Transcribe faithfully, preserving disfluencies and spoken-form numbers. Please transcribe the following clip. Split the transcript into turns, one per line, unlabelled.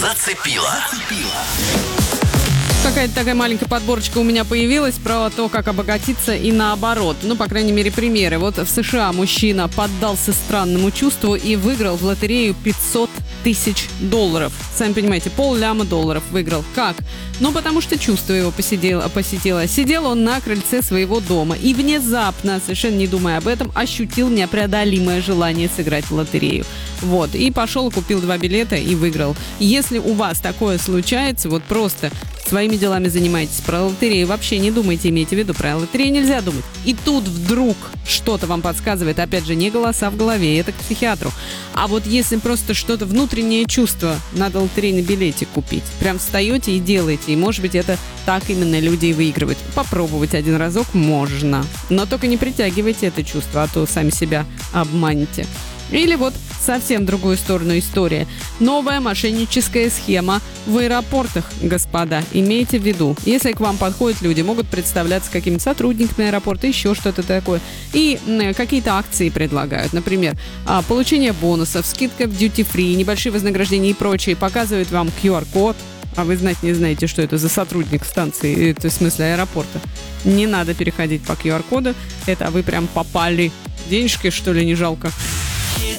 Зацепила.
Какая-то такая маленькая подборочка у меня появилась про то, как обогатиться и наоборот. Ну, по крайней мере, примеры. Вот в США мужчина поддался странному чувству и выиграл в лотерею пятьсот тысяч долларов. Сами понимаете, пол-ляма долларов выиграл. Как? Ну, потому что чувство его посидело, посетило. Сидел он на крыльце своего дома и внезапно, совершенно не думая об этом, ощутил непреодолимое желание сыграть в лотерею. Вот. И пошел, купил два билета и выиграл. Если у вас такое случается, вот просто своими делами занимайтесь. Про лотерею вообще не думайте, имейте в виду, про лотерею нельзя думать. И тут вдруг что-то вам подсказывает, опять же, не голоса в голове, это к психиатру. А вот если просто что-то внутреннее чувство, надо лотерейный билетик купить. Прям встаете и делаете, и может быть это так именно люди и выигрывают. Попробовать один разок можно, но только не притягивайте это чувство, а то сами себя обманете. Или вот совсем другую сторону история. Новая мошенническая схема в аэропортах, господа. Имейте в виду, если к вам подходят люди, могут представляться какими-то сотрудниками аэропорта, еще что-то такое. И м, какие-то акции предлагают. Например, а, получение бонусов, скидка в дьюти-фри, небольшие вознаграждения и прочее. Показывают вам ку ар-код. А вы знать не знаете, что это за сотрудник станции, это в смысле аэропорта. Не надо переходить по ку ар-коду. Это вы прям попали. Денежки, что ли, не жалко?